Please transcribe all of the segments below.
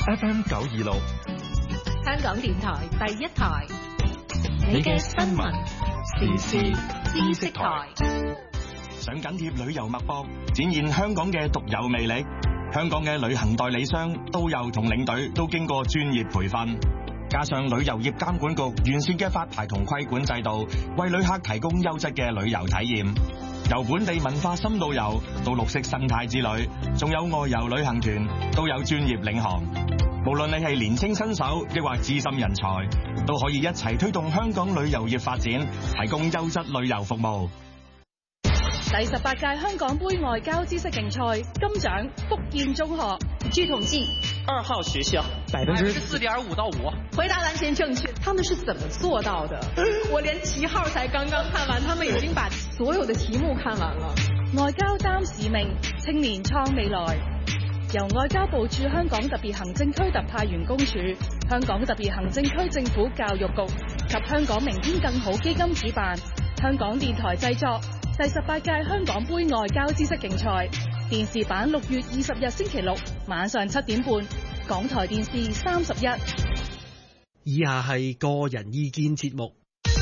FM 926， 香港電台第一台， 你嘅新聞時事知識台。 想緊貼旅遊脈搏，展現香港嘅獨有魅力。香港嘅旅行代理商、導遊同領隊都經過專業培訓，加上旅遊業監管局完善嘅發牌同規管制度，為旅客提供優質嘅旅遊體驗。由本地文化深度遊到綠色生態之旅，仲有外遊旅行團，都有專業領航。無論你係年輕新手，抑或資深人才，都可以一齊推動香港旅遊業發展，提供優質旅遊服務。 第18屆香港杯外交知識競賽金獎福建中學。 據統計，2號學校4.5%到5%。 回答完全正確，他們是怎麼做到的？我連7號才剛剛看完，他們已經把所有的題目看完了。外交擔使命，青年創未來。由外交部駐香港特別行政區特派員公署、香港特別行政區政府教育局及香港明天更好基金主辦，香港電台製作。第18屆香港杯外交知識競賽電視版6月20日星期六晚上7點半，港台電視31。 以下係個人意見節目，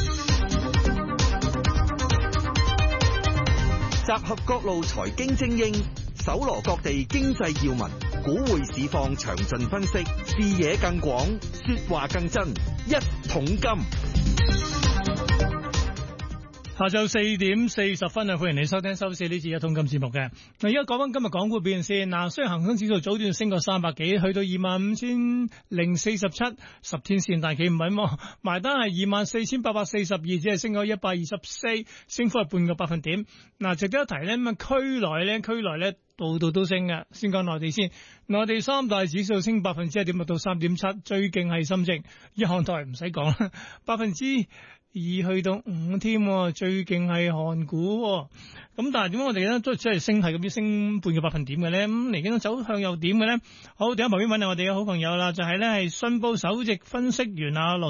集合各路財經精英，搜羅各地經濟要聞，股匯市況詳盡分析，視野更廣，說話更真，一桶金。 下晝4點40分啊！歡迎你收聽收視呢次一桶金節目嘅。嗱，而家講翻今日港股表現先。嗱，雖然恒生指數早段升過300幾，去到25,047，10天線大企唔穩喎，埋單係24,842，只係升咗124，升幅係半個百分點。嗱，值得一提咧，咁啊區內咧度度都升嘅。先講內地先，內地三大指數升1.6%到3.7，最勁係深證，日韓台唔使講啦，2%去到5添，最勁係韓股。咁但係點解我哋咧都只係升係咁樣升半個百分點嘅咧？咁嚟緊走向又點嘅咧？好，第一旁邊揾下我哋嘅好朋友啦，就係咧係信報首席分析員阿羅